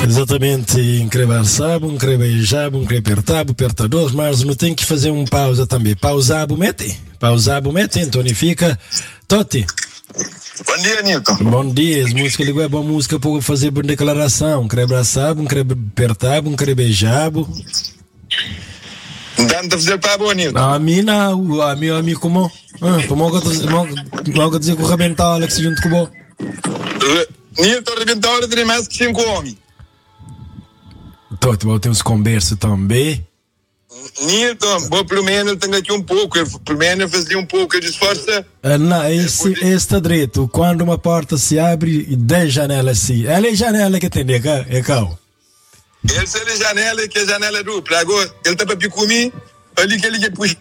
Exatamente, incrível sabe, incrível jabo, incrível apertador, mas não tem que fazer um pausa também. Pausar, mete, então fica. Toti. Bom dia, Nilton. Bom dia, as músicas ligam é boa música para fazer boa declaração. Incrível sabe, incrível apertado, incrível jabo. Dá-me a fazer para a boa, Nilton. A mim não, a mim como? Logo dizer que o rebental Alex junto com o bom. Nilton, rebental tem mais que 5 homens. Toti, temos conversa também. Nilton, bom, pelo menos tenho aqui um pouco, pelo menos fazia um pouco de esforço. Não, esse está direito. Quando uma porta se abre, 10 janelas assim. Ela é janela que tem, é cal. Essa é a janela, que é a janela dupla. Agora, ele está para picomi, ali que ele que puxa.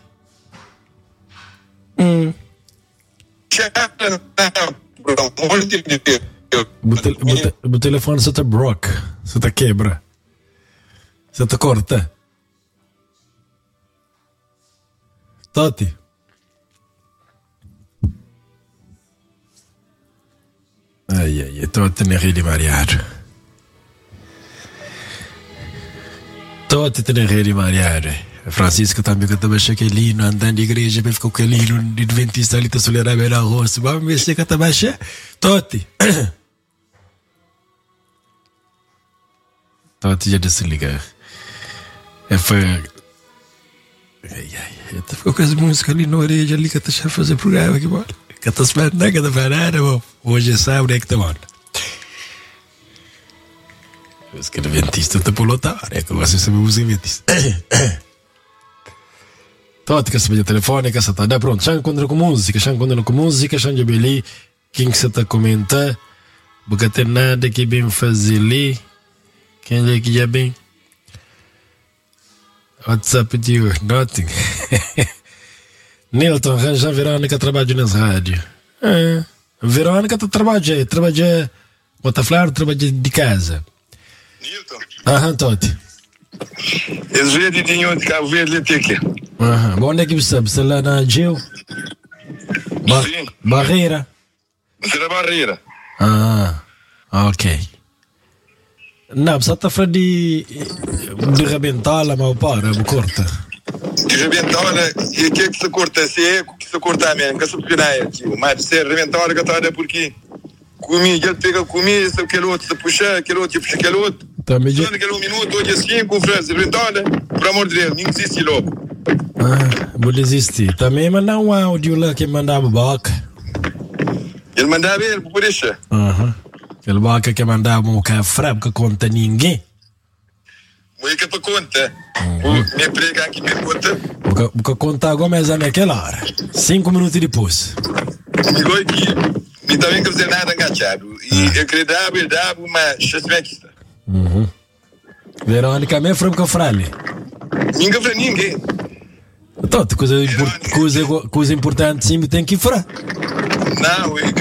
O telefone só está broke, só está quebra, só está corta. Toti. Ai, Toti ne ridi mariado. Toti te ne ridi mariado. Francisco também que estava chequelino, andando de igreja, para ficar com aquele de adventista ali, está solhando a beira roça. Vamos ver se que está baixando. Toti. Toti já desliga. Foi. Ficou com as músicas ali na orelha ali que está a fazer programa aqui, bora. Que está esperando nada, que está parada, hoje é sábado, é que está bom. Os que adventista está por lotar, é que você sabe música adventista. Toti, que se vê telefone, que se está pronto. Já encontra com música, já beli. Quem que você está a comentar? Porque tem nada que bem fazer ali. Quem é que já bem? WhatsApp de nothing. Nilton, arranja a Verônica trabalha nas rádios. Verônica está trabalha bota flor, trabalha de casa. Nilton. Aham, Toti. Eles veem de dinheiro de Cabo Verde até aqui. Aham, bom, onde é que você sabe? Você lá na Geo? Sim. Barreira? Será Barreira. Ok. Não, você está falando de rebentá-la, mas para, corta. De rebentá-la, e o que é que se corta? Se é que se corta mesmo, que se pira, tio. Mas se é rebentá-la, que está porque comigo, ele pega comigo, se aquele outro se puxa, aquele outro puxa aquele outro. Também só naquele minuto, hoje assim, com o França, rebentá-la, por amor de Deus, ninguém desiste logo. Vou desistir. Também mandar um áudio lá que mandava boca. Ele mandava ele, por isso. Aquele boca que mandava um café que conta ninguém. Muito para conta. Me prega aqui, me conta. Porque conta agora mais naquela hora. 5 minutos depois. Igual aqui, me também quer dizer nada engateado. E eu queria dar, mas já se está. Verônica, me foi com a fralha. Ninguém para ninguém. Então, coisa importante, sim, tem que ir fora. Não,